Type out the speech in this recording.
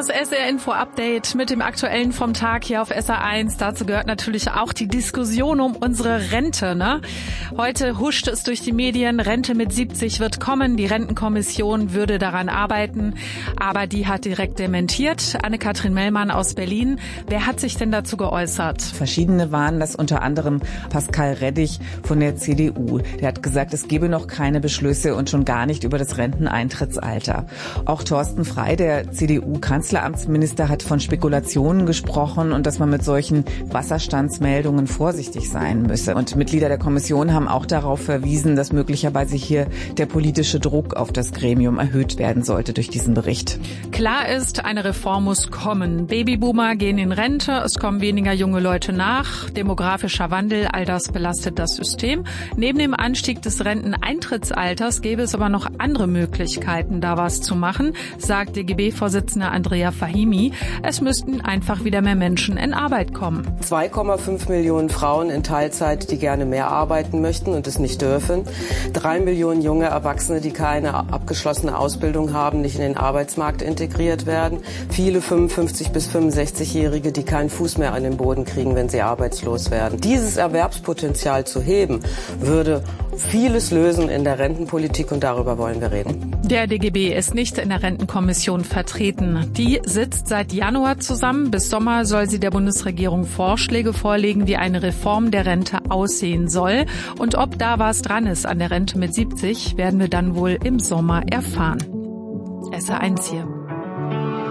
Das SR-Info-Update mit dem Aktuellen vom Tag hier auf SR1. Dazu gehört natürlich auch die Diskussion um unsere Rente, ne? Heute huscht es durch die Medien, Rente mit 70 wird kommen. Die Rentenkommission würde daran arbeiten, aber die hat direkt dementiert. Anne-Kathrin Mellmann aus Berlin. Wer hat sich denn dazu geäußert? Verschiedene waren das, unter anderem Pascal Reddich von der CDU. Der hat gesagt, es gebe noch keine Beschlüsse und schon gar nicht über das Renteneintrittsalter. Auch Thorsten Frey, der CDU-Kanzleramtsminister, hat von Spekulationen gesprochen und dass man mit solchen Wasserstandsmeldungen vorsichtig sein müsse. Und Mitglieder der Kommission haben auch darauf verwiesen, dass möglicherweise hier der politische Druck auf das Gremium erhöht werden sollte durch diesen Bericht. Klar ist, eine Reform muss kommen. Babyboomer gehen in Rente, es kommen weniger junge Leute nach. Demografischer Wandel, all das belastet das System. Neben dem Anstieg des Renteneintrittsalters gäbe es aber noch andere Möglichkeiten, da was zu machen, sagt DGB-Vorsitzender Andrea Fahimi. Es müssten einfach wieder mehr Menschen in Arbeit kommen. 2,5 Millionen Frauen in Teilzeit, die gerne mehr arbeiten möchten und es nicht dürfen. 3 Millionen junge Erwachsene, die keine abgeschlossene Ausbildung haben, nicht in den Arbeitsmarkt integriert werden. Viele 55- bis 65-Jährige, die keinen Fuß mehr an den Boden kriegen, wenn sie arbeitslos werden. Dieses Erwerbspotenzial zu heben, würde vieles lösen in der Rentenpolitik und darüber wollen wir reden. Der DGB ist nicht in der Rentenkommission vertreten. Die sitzt seit Januar zusammen. Bis Sommer soll sie der Bundesregierung Vorschläge vorlegen, wie eine Reform der Rente aussehen soll. Und ob da was dran ist an der Rente mit 70, werden wir dann wohl im Sommer erfahren. SR1 hier.